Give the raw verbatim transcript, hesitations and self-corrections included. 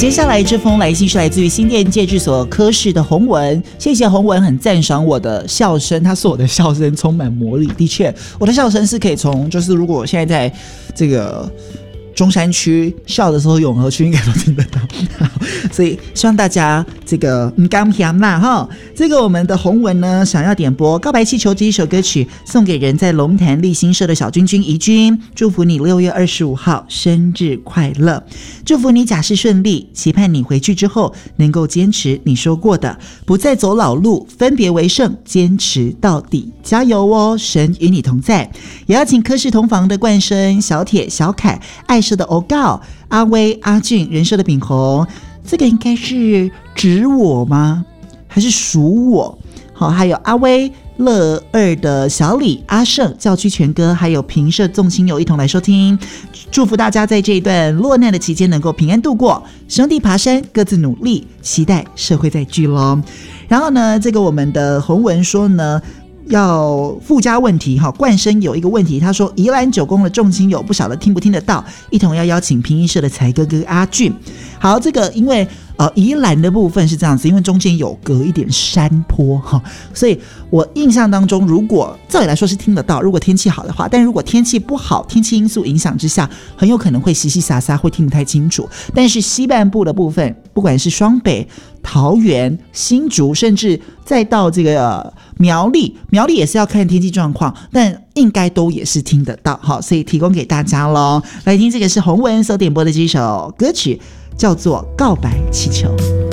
接下来这封来信是来自于新店戒治所科室的洪文，谢谢洪文很赞赏我的笑声，他说我的笑声充满魔力，的确我的笑声是可以从就是如果我现在在这个中山区笑的时候，永和区应该都听得到，所以希望大家这个唔甘嫌啦哈。这个我们的洪文呢，想要点播《告白气球》这一首歌曲，送给人在龙潭立新社的小君君怡君，祝福你六月二十五号生日快乐，祝福你假释顺利，期盼你回去之后能够坚持你说过的，不再走老路，分别为圣，坚持到底，加油哦！神与你同在。也要请科室同房的冠生、小铁、小凯、爱社的欧告、阿威、阿俊、人社的炳宏，这个应该是指我吗？还是属我？好，还有阿威、乐二的小李、阿胜、教区全哥，还有平社众亲友一同来收听，祝福大家在这一段落难的期间能够平安度过，兄弟爬山各自努力，期待社会再聚咯。然后呢，这个我们的洪文说呢，要附加问题哈，冠生有一个问题，他说宜兰九宫的众亲友不晓得听不听得到，一同要邀请平音社的才哥哥阿俊。好，这个因为呃宜兰的部分是这样子，因为中间有隔一点山坡哈，所以我印象当中，如果照理来说是听得到，如果天气好的话，但如果天气不好，天气因素影响之下，很有可能会稀稀撒撒，会听不太清楚。但是西半部的部分，不管是双北、桃园、新竹，甚至再到这个、呃、苗栗，苗栗也是要看天气状况，但应该都也是听得到，好，所以提供给大家咯。来听这个是洪文所点播的这首歌曲，叫做《告白气球》。